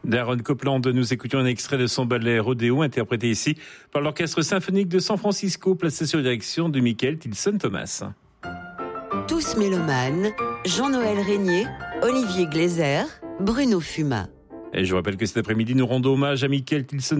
d'Aaron Copland. Nous écoutions un extrait de son ballet Rodéo, interprété ici par l'Orchestre symphonique de San Francisco, placé sous la direction de Michael Tilson-Thomas. Tous mélomanes, Jean-Noël Régnier, Olivier Gleiser, Bruno Fuma. Et je vous rappelle que cet après-midi, nous rendons hommage à Michael Tilson